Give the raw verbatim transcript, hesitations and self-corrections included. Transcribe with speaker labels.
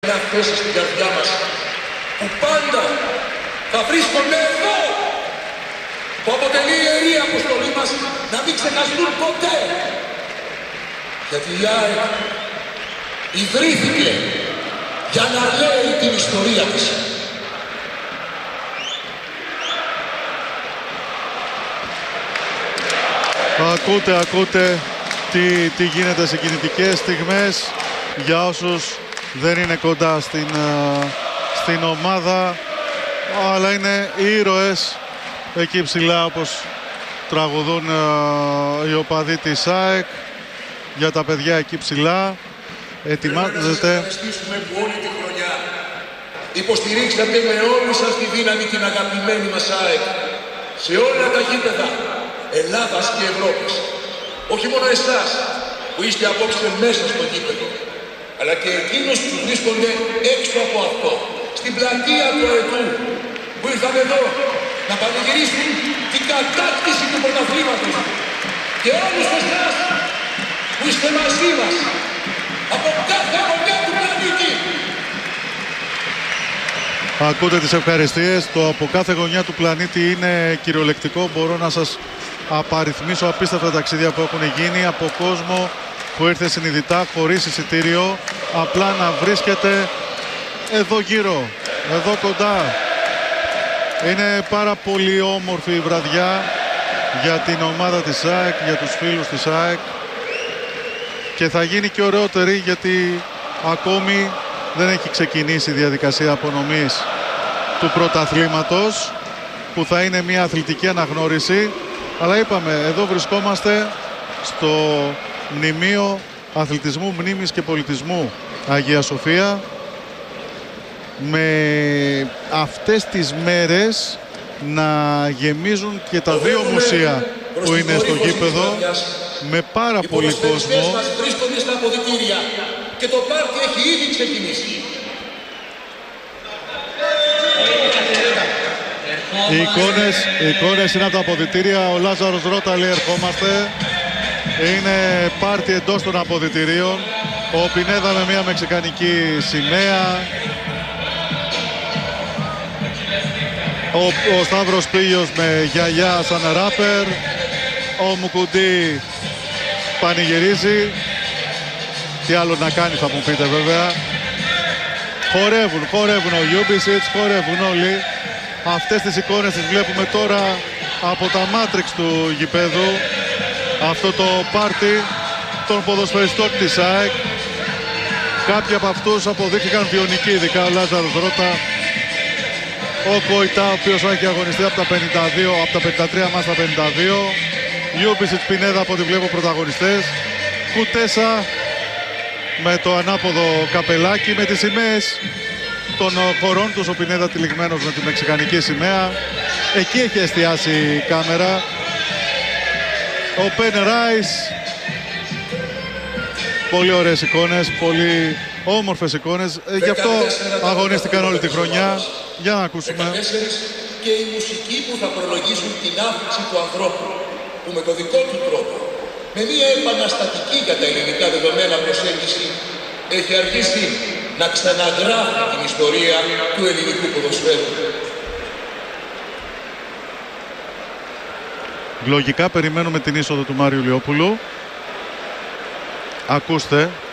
Speaker 1: Μια θέση στην καρδιά μας που πάντα θα βρίσκονται εδώ, που αποτελεί η ιερή αποστολή μας να μην ξεχαστούν ποτέ, γιατί η ΑΕΚ ιδρύθηκε για να λέει την ιστορία της.
Speaker 2: Ακούτε, ακούτε τι, τι γίνεται σε κινητικές στιγμές για όσους δεν είναι κοντά στην, στην ομάδα, αλλά είναι ήρωες εκεί ψηλά, όπως τραγουδούν οι οπαδοί της ΑΕΚ για τα παιδιά εκεί ψηλά. Ετοιμάζεται.
Speaker 1: Πρέπει να σας ευχαριστήσουμε που όλη τη χρονιά υποστηρίξατε με όλη σας τη δύναμη την αγαπημένη μας ΑΕΚ σε όλα τα γήπεδα Ελλάδας και Ευρώπης. Όχι μόνο εσάς που είστε απόψε μέσα στο γήπεδο, αλλά και εκείνους που βρίσκονται έξω από αυτό, στην πλατεία του Αετού, που ήρθαν εδώ να πανηγυρίσουν την κατάκτηση του πρωταθλήματος, και όλους εσάς που είστε μαζί μας από κάθε γωνιά του πλανήτη.
Speaker 2: Ακούτε τις ευχαριστίες. Το από κάθε γωνιά του πλανήτη είναι κυριολεκτικό. Μπορώ να σας απαριθμίσω απίστευτα ταξίδια που έχουν γίνει από κόσμο που ήρθε συνειδητά, χωρίς εισιτήριο, απλά να βρίσκεται εδώ γύρω, εδώ κοντά. Είναι πάρα πολύ όμορφη η βραδιά για την ομάδα της ΑΕΚ, για τους φίλους της ΑΕΚ, και θα γίνει και ωραιότερη γιατί ακόμη δεν έχει ξεκινήσει η διαδικασία απονομής του πρωταθλήματος, που θα είναι μια αθλητική αναγνώριση. Αλλά είπαμε, εδώ βρισκόμαστε στο Μνημείο Αθλητισμού, Μνήμης και Πολιτισμού Αγία Σοφία, με αυτές τις μέρες να γεμίζουν και τα δύο μουσεία που είναι στο γήπεδο με πάρα πολύ κόσμο.
Speaker 1: Μας βρίσκονται στα αποδυτήρια και το πάρτι έχει ήδη ξεκινήσει.
Speaker 2: Οι εικόνες, οι εικόνες είναι από τα αποδυτήρια. Ο Λάζαρος Ρώτα λέει ερχόμαστε. Είναι πάρτι εντός των αποδυτηρίων. Ο Πινέδα με μια μεξικανική σημαία. Ο, ο Σταύρος Πίγιος με γιαγιά σαν ράπερ. Ο Μουκουντή πανηγυρίζει. Τι άλλο να κάνει θα μου πείτε βέβαια. Χορεύουν, χορεύουν ο Γιούμπισιτς, χορεύουν όλοι. Αυτές τις εικόνες τις βλέπουμε τώρα από τα μάτριξ του γηπέδου. Αυτό το πάρτι των ποδοσφαιριστών της ΑΕΚ. Κάποιοι από αυτούς αποδείχθηκαν βιονικοί, ειδικά ο Λάζαρος Ρώτα. Ο Κοϊτά, ο οποίος έχει αγωνιστεί από τα πενήντα δύο, από τα πενήντα τρία μας τα πενήντα δύο. Γιούμπισιτς, Πινέδα, από ό,τι βλέπω πρωταγωνιστές. Κουτέσα με το ανάποδο καπελάκι, με τις σημαίες των χωρών τους. Ο Πινέδα τυλιγμένος με τη μεξικανική σημαία. Εκεί έχει εστιάσει η κάμερα. Ο Πεν Ράις. Πολύ ωραίες εικόνες, πολύ όμορφες εικόνες. Ε, γι' αυτό αγωνίστηκαν όλη τη χρονιά. Για να ακούσουμε.
Speaker 1: Και η μουσική που θα προλογίσουν την άφηξη του ανθρώπου, που με το δικό του τρόπο, με μια επαναστατική για τα ελληνικά δεδομένα προσέγγιση, έχει αρχίσει να ξαναγράφει την ιστορία του ελληνικού ποδοσφαίρου.
Speaker 2: Λογικά περιμένουμε την είσοδο του Μάριου Λιόπουλου. Ακούστε.